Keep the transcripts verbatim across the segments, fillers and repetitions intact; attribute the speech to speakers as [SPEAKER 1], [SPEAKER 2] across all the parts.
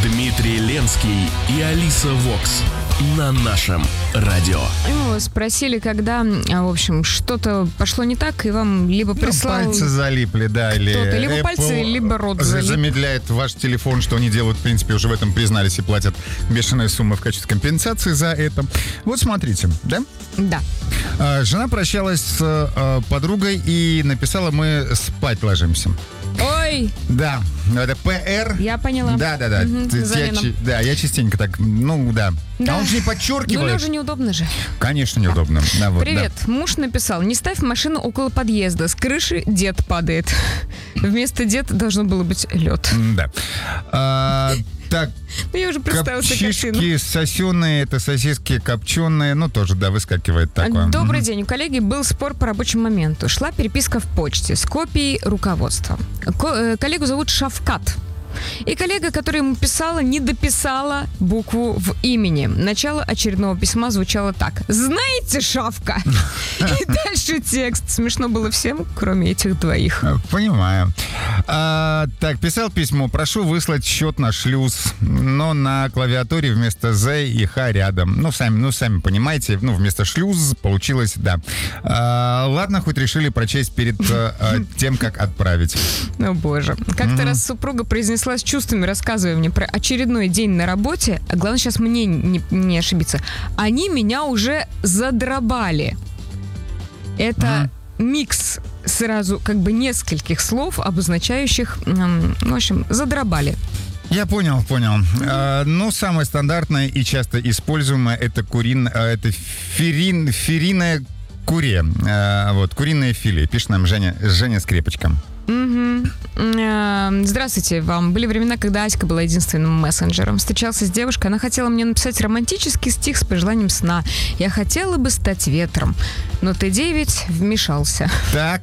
[SPEAKER 1] Дмитрий Ленский и Алиса Вокс на нашем радио.
[SPEAKER 2] Ну, спросили, когда, в общем, что-то пошло не так, и вам либо прислал...
[SPEAKER 3] Ну, пальцы залипли, да, или...
[SPEAKER 2] Кто-то, либо
[SPEAKER 3] Apple
[SPEAKER 2] пальцы, либо рот залип.
[SPEAKER 3] Замедляет ваш телефон, что они делают, в принципе, уже в этом признались и платят бешеные суммы в качестве компенсации за это. Вот смотрите, да?
[SPEAKER 2] Да.
[SPEAKER 3] Жена прощалась с подругой и написала: мы спать ложимся.
[SPEAKER 2] Ой!
[SPEAKER 3] Да, это ПР.
[SPEAKER 2] Я поняла.
[SPEAKER 3] Да, да, да.
[SPEAKER 2] Угу,
[SPEAKER 3] я, да, я частенько так, ну да.
[SPEAKER 2] Да.
[SPEAKER 3] А он же не подчеркивает.
[SPEAKER 2] Ну, лежа неудобно же.
[SPEAKER 3] Конечно, неудобно. Да, вот,
[SPEAKER 2] Привет.
[SPEAKER 3] Да.
[SPEAKER 2] Муж написал: не ставь машину около подъезда. С крыши дед падает. Вместо дед должно было быть лед.
[SPEAKER 3] Да. А, так,
[SPEAKER 2] ну, я уже представила себе картину.
[SPEAKER 3] Копчишки сосеные, это сосиски копченые, ну, тоже, да, выскакивает такое.
[SPEAKER 2] Добрый
[SPEAKER 3] угу.
[SPEAKER 2] день. У коллеги был спор по рабочему моменту. Шла переписка в почте с копией руководства. Ко- коллегу зовут Шавкат. И коллега, которая ему писала, не дописала букву в имени. Начало очередного письма звучало так: знаете, Шавка? И дальше текст. Смешно было всем, кроме этих двоих.
[SPEAKER 3] Понимаю. А, так, писал письмо: прошу выслать счет на шлюз, но на клавиатуре вместо З и Х рядом. Ну, сами, ну, сами понимаете, ну, вместо шлюз получилось, да. А, ладно, хоть решили прочесть перед а, тем, как отправить.
[SPEAKER 2] О, боже. Как-то mm-hmm. раз супруга произнесла с чувствами, рассказывая мне про очередной день на работе, а главное сейчас мне не, не ошибиться, они меня уже задробали. Это mm. микс сразу как бы нескольких слов, обозначающих, эм, в общем, задробали.
[SPEAKER 3] Я понял, понял. А, ну, самое стандартное и часто используемое это курин, это ферин, фериное куре. А, вот, куриное филе. Пишет нам Женя, Женя Скрепочка.
[SPEAKER 2] Угу. Здравствуйте вам. Были времена, когда Аська была единственным мессенджером. Встречался с девушкой, она хотела мне написать романтический стих с пожеланием сна. Я хотела бы стать ветром, но Т девять вмешался.
[SPEAKER 3] Так.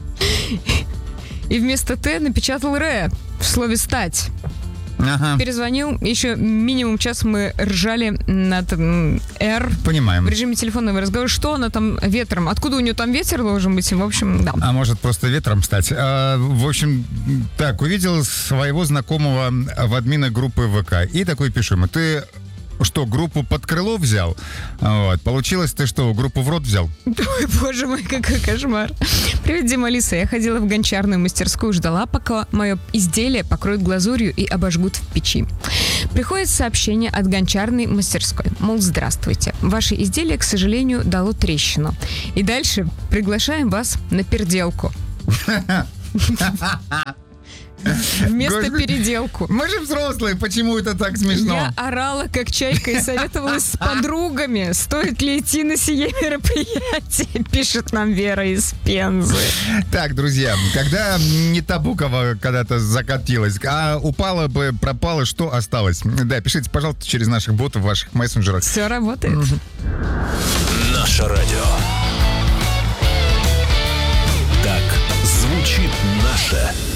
[SPEAKER 2] И вместо Т напечатал Р в слове «стать».
[SPEAKER 3] Ага.
[SPEAKER 2] Перезвонил, еще минимум час мы ржали над «Р».
[SPEAKER 3] Понимаем.
[SPEAKER 2] В режиме телефонного разговора. Что она там ветром? Откуда у нее там ветер должен быть? В общем, да.
[SPEAKER 3] А может просто ветром стать? А, в общем, так, увидел своего знакомого в админа группы ВК. И такой пишу ему: ты что, группу под крыло взял? Вот. Получилось, ты что, группу в рот взял?
[SPEAKER 2] Ой, боже мой, какой кошмар. Привет, Дима, Алиса. Я ходила в гончарную мастерскую, ждала, пока мое изделие покроют глазурью и обожгут в печи. Приходит сообщение от гончарной мастерской. Мол, здравствуйте. Ваше изделие, к сожалению, дало трещину. И дальше приглашаем вас на переделку. Вместо
[SPEAKER 3] Господи,
[SPEAKER 2] переделку.
[SPEAKER 3] Мы же взрослые, почему это так смешно?
[SPEAKER 2] Я орала, как чайка, и советовалась с подругами, стоит ли идти на сие мероприятие, пишет нам Вера из Пензы.
[SPEAKER 3] Так, друзья, когда не та буква когда-то закатилась, а упала бы, пропала, что осталось? Да, пишите, пожалуйста, через наших ботов в ваших мессенджерах.
[SPEAKER 2] Все работает.
[SPEAKER 3] Угу.
[SPEAKER 1] Наше радио. Так звучит наше